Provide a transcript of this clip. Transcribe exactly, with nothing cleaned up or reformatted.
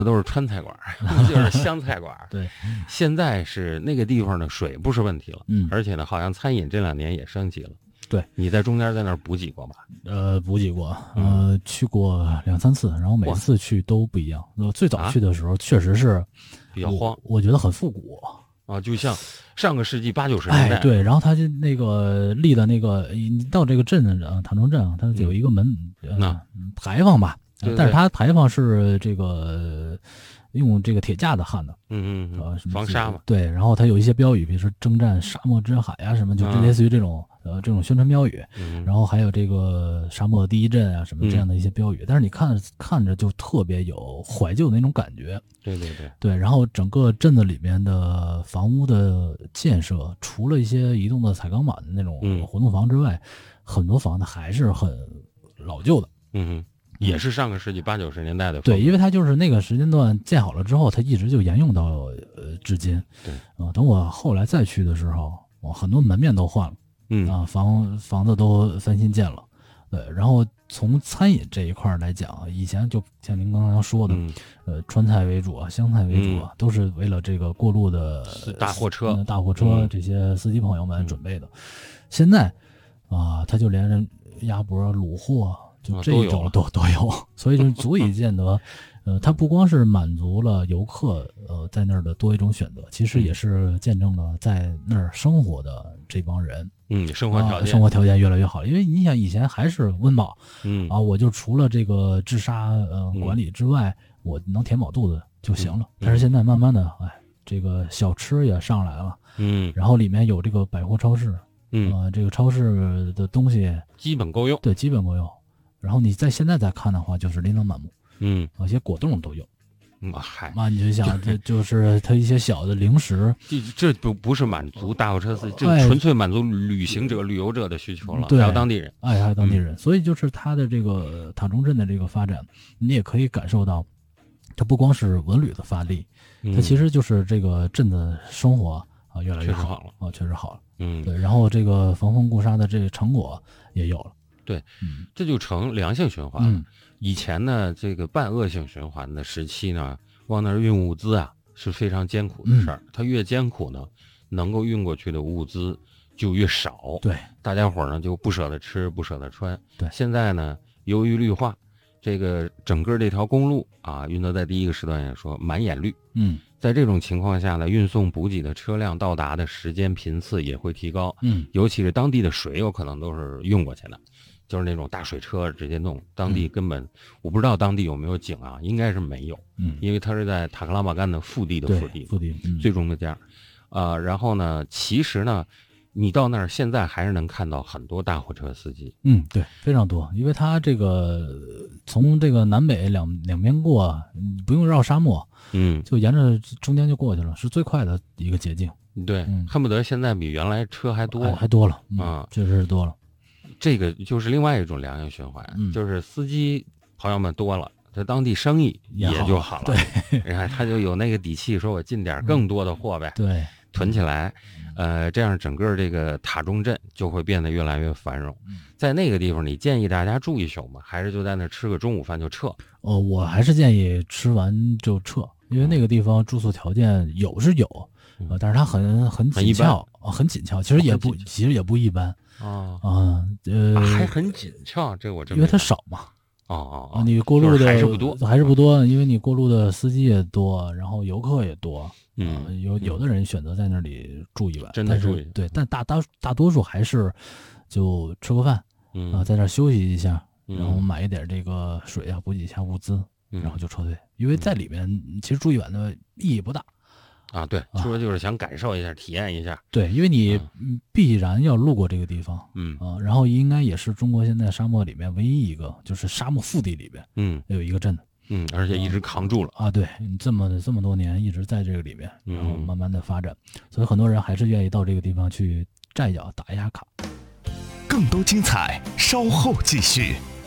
都是川菜馆，就是湘菜馆。 对， 现在是那个地方的水不是问题了， 嗯， 而且呢，好像餐饮这两年也升级了。 对， 你在中间在那儿补给过吧？ 呃，补给过，呃，去过两三次，然后每次去都不一样。呃，最早去的时候确实是比较荒， 我觉得很复古啊，就像上个世纪八九十年代。 哎，对，然后他就那个立的那个，你到这个镇啊，塔中镇啊，它有一个门、 嗯、 呃牌坊吧， 对对但是它牌坊是这个用这个铁架子焊的， 嗯嗯呃， 防沙嘛。 对，然后它有一些标语，比如说征战沙漠之海啊什么，就类似于这种、嗯、呃这种宣传标语、 嗯， 然后还有这个沙漠第一镇啊什么这样的一些标语，嗯、但是你看看着就特别有怀旧的那种感觉。 对对对对，然后整个镇子里面的房屋的建设，除了一些移动的彩钢板的那种活动房之外，嗯、很多房子还是很老旧的。 嗯哼。也是上个世纪八九十年代的。 对，因为它就是那个时间段建好了之后，它一直就沿用到呃至今。 对， 啊、呃，等我后来再去的时候，我很多门面都换了， 嗯啊，房房子都翻新建了。对，然后从餐饮这一块来讲，以前就像您刚刚说的， 嗯、 呃，川菜为主啊，湘菜为主啊， 嗯、 都是为了这个过路的大货车、 呃、大货车这些司机朋友们准备的。嗯、现在啊，他就连鸭脖、卤货。就这种都、啊、都, 都有，所以就足以见得，呃，它不光是满足了游客呃在那儿的多一种选择，其实也是见证了在那儿生活的这帮人， 嗯，生活条件、 啊、生活条件越来越好。因为你想以前还是温饱， 嗯啊，我就除了这个治沙呃管理之外，嗯、我能填饱肚子就行了。 嗯、 但是现在慢慢的，哎，这个小吃也上来了， 嗯， 然后里面有这个百货超市， 嗯， 呃，这个超市的东西基本够用， 对，基本够用。然后你在现在再看的话，就是琳琅满目， 嗯， 有些果冻都有， 嗯，嗨， 妈，你就想这就是它一些小的零食， 这这不不是满足大货车司机，这纯粹满足旅行者、旅游者的需求了， 对， 还有当地人， 哎，还有当地人，嗯、所以就是它的这个塔中镇的这个发展，你也可以感受到，它不光是文旅的发力， 嗯、 它其实就是这个镇子生活啊越来越好了啊，确实好了， 嗯， 对，然后这个防风固沙的这个成果也有了。 对， 嗯， 这就成良性循环了。嗯、以前呢，这个半恶性循环的时期呢，往那儿运物资啊是非常艰苦的事儿。嗯、它越艰苦呢，能够运过去的物资就越少。 对， 大家伙儿呢就不舍得吃，不舍得穿。 对， 现在呢，由于绿化，这个整个这条公路啊，运德在第一个时段也说满眼绿。 嗯。 在这种情况下呢，运送补给的车辆到达的时间频次也会提高。 嗯， 尤其是当地的水有可能都是运过去的，就是那种大水车直接弄。当地根本、嗯、我不知道当地有没有井啊，应该是没有。 嗯， 因为它是在塔克拉玛干的腹地的腹地， 腹地、嗯、 最终的家。呃，然后呢，其实呢，你到那儿现在还是能看到很多大货车司机。 嗯，对，非常多，因为它这个从这个南北两两边过，不用绕沙漠。 嗯， 就沿着中间就过去了，是最快的一个捷径。 对，嗯、恨不得现在比原来车还多， 还还多了啊、 嗯， 确实是多了。 这个就是另外一种良性循环， 嗯、 就是司机朋友们多了，在当地生意也就好了。 对， 然后他就有那个底气，说我进点更多的货呗， 嗯、对， 囤起来，呃，这样整个这个塔中镇就会变得越来越繁荣。 嗯、 在那个地方，你建议大家住一宿吗？还是就在那吃个中午饭就撤？ 哦，我还是建议吃完就撤。因为那个地方住宿条件有是有，呃，但是它很很紧俏啊，很紧俏，其实也不其实也不一般啊啊，呃， 还很紧俏，这我真因为它少嘛， 哦哦啊，你过路的还是不多， 还是不多，因为你过路的司机也多，然后游客也多， 嗯， 有有的人选择在那里住一晚， 真的住一对，但大大大多数还是就吃个饭，啊，在那休息一下，然后买一点这个水啊，补给一下物资。然后就撤退，因为在里面其实住一晚的意义不大， 啊，对，说就是想感受一下、体验一下， 对，因为你必然要路过这个地方， 嗯啊，然后应该也是中国现在沙漠里面唯一一个，就是沙漠腹地里边， 嗯， 有一个镇子， 嗯，而且一直扛住了啊，对，你这么这么多年一直在这个里面，然后慢慢的发展，所以很多人还是愿意到这个地方去站一脚、打一下卡。 更多精彩，稍后继续。